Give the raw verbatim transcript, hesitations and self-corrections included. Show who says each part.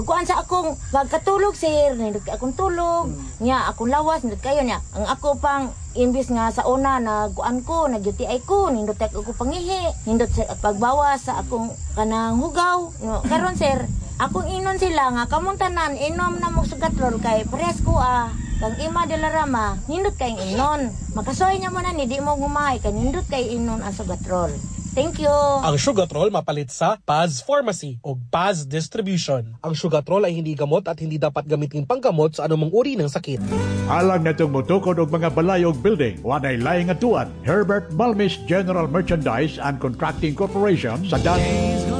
Speaker 1: Kuan sa akong pagkatulog sir, nindot kay akong tulog, nya akong lawas nindot kayo niya. Ang ako pang imbis nga sa una na kuan ko, nag-U T I ko, nindot kay ako pangihi, nindot sa pagbawas sa akong kanang hugaw. No, karon sir, akong inon sila nga kamong tanan inom na mo sugatrol kay pares ko ah. Kang ima de la rama, nindot kay inon. Makasoy niya mo na ni di mo humay kay nindot kay inon ang sugatrol. Thank you.
Speaker 2: Ang Sugatrol mapalit sa Paz Pharmacy o Paz Distribution. Ang Sugatrol ay hindi gamot at hindi dapat gamitin panggamot sa anumang uri ng sakit.
Speaker 3: Alang na itong mutukod og mga balay og building, wanay laing atuan. Herbert Malmis General Merchandise and Contracting Corporation sa Dan